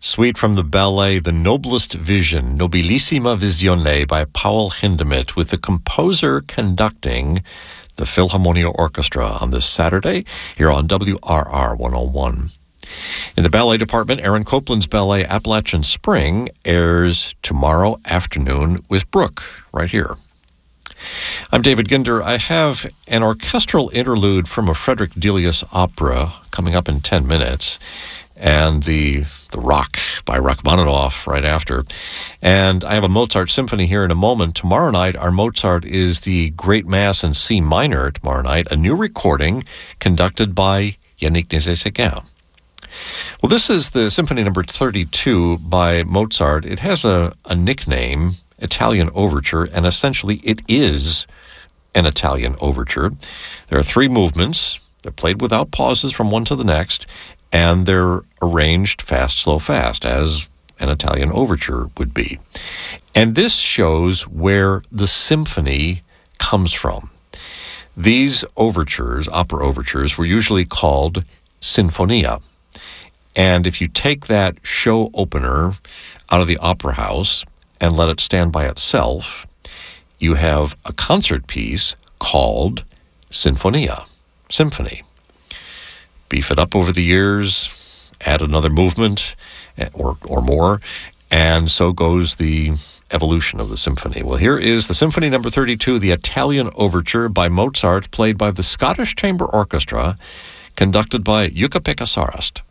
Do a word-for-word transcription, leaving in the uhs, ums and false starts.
Suite from the ballet The Noblest Vision, Nobilissima Visione by Paul Hindemith, with the composer conducting the Philharmonia Orchestra on this Saturday here on W R R one oh one. In the ballet department, Aaron Copland's ballet Appalachian Spring airs tomorrow afternoon with Brooke, right here. I'm David Ginder. I have an orchestral interlude from a Frederick Delius opera coming up in ten minutes, and the the Rock by Rachmaninoff right after. And I have a Mozart symphony here in a moment. Tomorrow night, our Mozart is the Great Mass in C minor tomorrow night, a new recording conducted by Yannick Nézet-Séguin. Well, this is the symphony number thirty-two by Mozart. It has a, a nickname, Italian Overture, and essentially it is an Italian overture. There are three movements. They're played without pauses from one to the next, and they're arranged fast, slow, fast, as an Italian overture would be. And this shows where the symphony comes from. These overtures, opera overtures, were usually called sinfonia. And if you take that show opener out of the opera house and let it stand by itself, you have a concert piece called sinfonia, symphony. Beef it up over the years, add another movement or or more, and so goes the evolution of the symphony. Well, here is the Symphony number thirty-two, the Italian Overture by Mozart, played by the Scottish Chamber Orchestra, conducted by Jukka-Pekka Saraste.